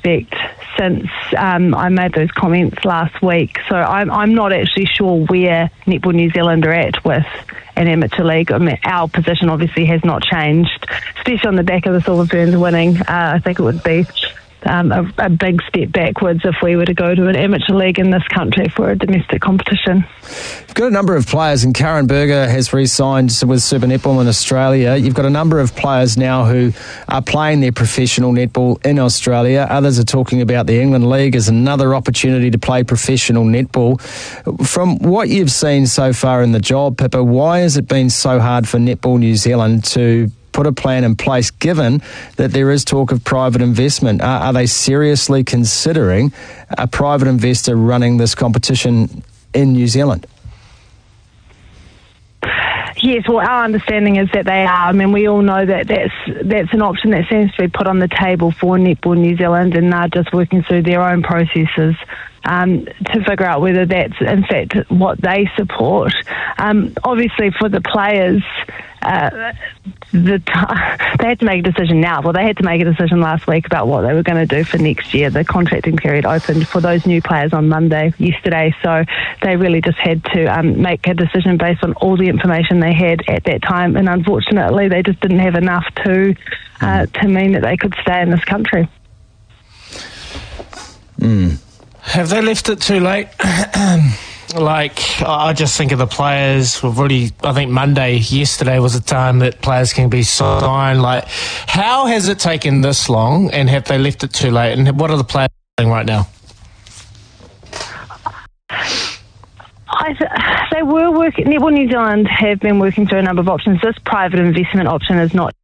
effect since I made those comments last week. So I'm not actually sure where Netball New Zealand are at with an amateur league. I mean, our position obviously has not changed, especially on the back of the Silver Ferns winning. I think it would be a big step backwards if we were to go to an amateur league in this country for a domestic competition. You've got a number of players, and Karen Berger has re-signed with Super Netball in Australia. You've got a number of players now who are playing their professional netball in Australia. Others are talking about the England League as another opportunity to play professional netball. From what you've seen so far in the job, Pippa, why has it been so hard for Netball New Zealand to put a plan in place, given that there is talk of private investment? Are they seriously considering a private investor running this competition in New Zealand? Yes, well, our understanding is that they are. I mean, we all know that that's an option that seems to be put on the table for Netball New Zealand, and they're just working through their own processes to figure out whether that's, in fact, what they support. Obviously, for the players, they had to make a decision now. Well, they had to make a decision last week about what they were going to do for next year. The contracting period opened for those new players on yesterday, so they really just had to make a decision based on all the information they had at that time, and unfortunately they just didn't have enough to mean that they could stay in this country. Have they left it too late? I just think of the players. We've already, I think yesterday was the time that players can be signed. How has it taken this long, and have they left it too late? And what are the players doing right now? They were working. Netball New Zealand have been working through a number of options. This private investment option is not.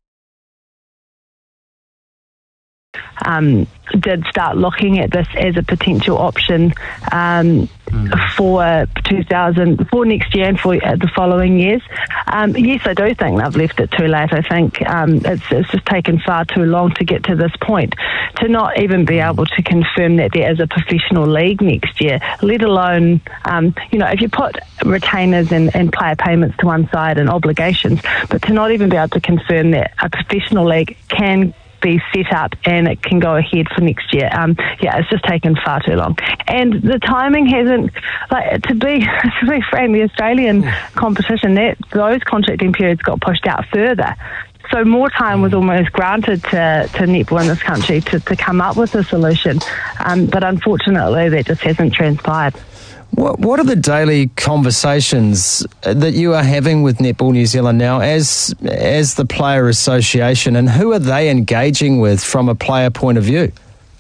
Did start looking at this as a potential option for next year and for the following years. Yes, I do think they've left it too late. I think it's just taken far too long to get to this point, to not even be able to confirm that there is a professional league next year, let alone, if you put retainers and player payments to one side and obligations, but to not even be able to confirm that a professional league can be set up and it can go ahead for next year. It's just taken far too long, and the timing hasn't. To be frank, the Australian competition, those contracting periods got pushed out further. So more time was almost granted to netball in this country to come up with a solution, but unfortunately that just hasn't transpired. What are the daily conversations that you are having with Netball New Zealand now as the player association, and who are they engaging with from a player point of view?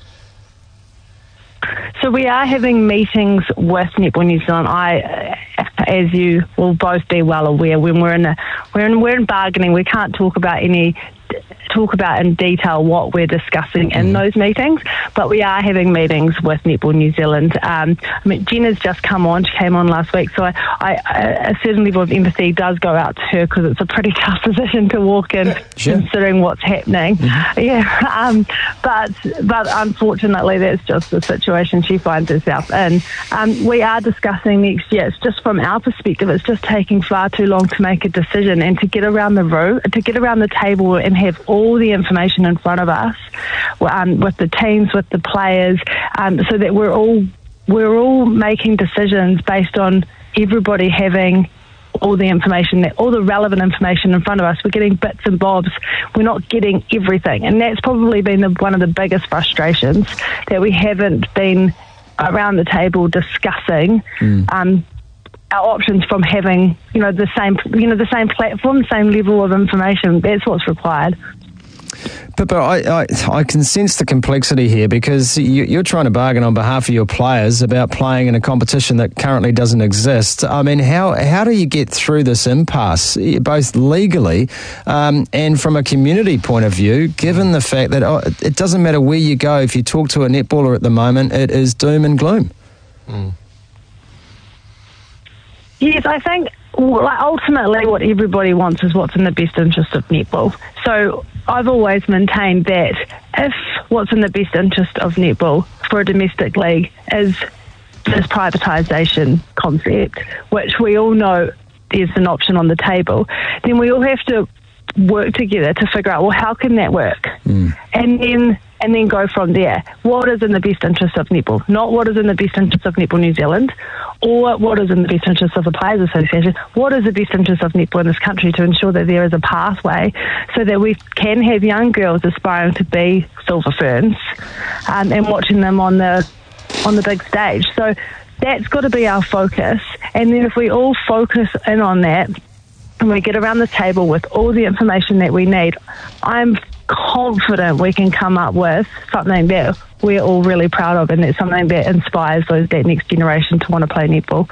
So we are having meetings with Netball New Zealand. As you will both be well aware, when we're in bargaining, we can't talk about in detail what we're discussing in those meetings, but we are having meetings with Netball New Zealand. Jenna's just came on last week, so a certain level of empathy does go out to her, because it's a pretty tough position to walk in, considering what's happening. But unfortunately that's just the situation she finds herself in. We are discussing next year. It's just from our perspective, it's just taking far too long to make a decision and to get around the table and have all the information in front of us, with the teams, with the players, so that we're all making decisions based on everybody having all the information, all the relevant information in front of us. We're getting bits and bobs. We're not getting everything, and that's probably been one of the biggest frustrations, that we haven't been around the table discussing our options from having the same platform, the same level of information. That's what's required. Pippa, I can sense the complexity here, because you're trying to bargain on behalf of your players about playing in a competition that currently doesn't exist. I mean, how do you get through this impasse, both legally and from a community point of view, given the fact that it doesn't matter where you go, if you talk to a netballer at the moment, it is doom and gloom? Yes, I think ultimately what everybody wants is what's in the best interest of netball. So I've always maintained that if what's in the best interest of netball for a domestic league is this privatisation concept, which we all know is an option on the table, then we all have to work together to figure out, well, how can that work? And then and then go from there. What is in the best interest of netball? Not what is in the best interest of Netball New Zealand, or what is in the best interest of the Players Association. What is the best interest of netball in this country to ensure that there is a pathway so that we can have young girls aspiring to be Silver Ferns, and watching them on the big stage. So that's got to be our focus. And then if we all focus in on that and we get around the table with all the information that we need, I'm confident we can come up with something that we're all really proud of, and that's something that inspires that next generation to want to play netball.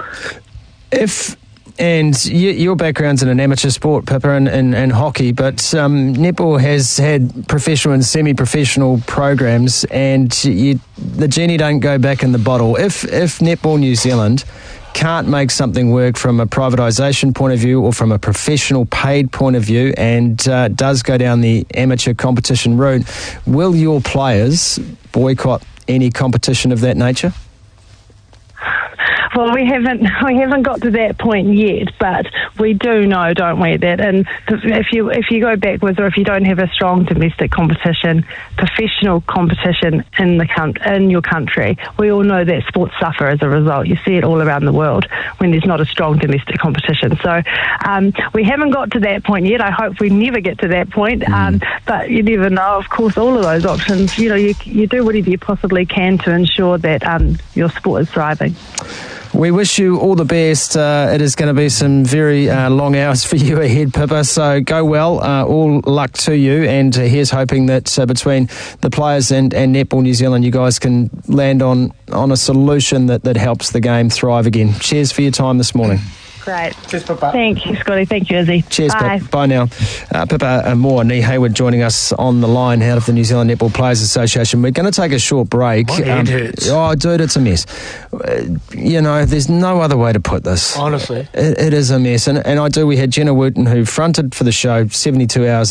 Your background's in an amateur sport, Pippa, and hockey, but netball has had professional and semi-professional programs, and the genie don't go back in the bottle. If Netball New Zealand can't make something work from a privatisation point of view or from a professional paid point of view, and does go down the amateur competition route, will your players boycott any competition of that nature? Well, we haven't got to that point yet, but we do know, don't we, that if you go backwards, or if you don't have a strong domestic competition, professional competition in your country, we all know that sports suffer as a result. You see it all around the world when there's not a strong domestic competition. So we haven't got to that point yet. I hope we never get to that point, but you never know. Of course, all of those options, you do whatever you possibly can to ensure that your sport is thriving. We wish you all the best. It is going to be some very long hours for you ahead, Pippa, so go well. All luck to you, and here's hoping that between the players and Netball New Zealand, you guys can land on a solution that helps the game thrive again. Cheers for your time this morning. Great. Cheers, Pippa. Thank you, Scotty. Thank you, Izzy. Cheers, Bye. Pippa. Bye now. Pippa Moore, Nee Hayward joining us on the line out of the New Zealand Netball Players Association. We're going to take a short break. My head hurts. Oh, dude, it's a mess. There's no other way to put this. Honestly. It is a mess. And we had Jenna Wooten, who fronted for the show 72 hours